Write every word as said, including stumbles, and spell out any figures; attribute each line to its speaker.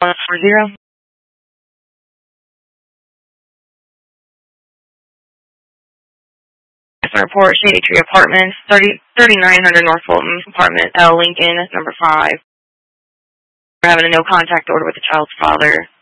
Speaker 1: one four zero. Report, Shady Tree Apartments, thirty-nine hundred North Fulton, Apartment L, Lincoln, number five. We're having a no contact order with the child's father.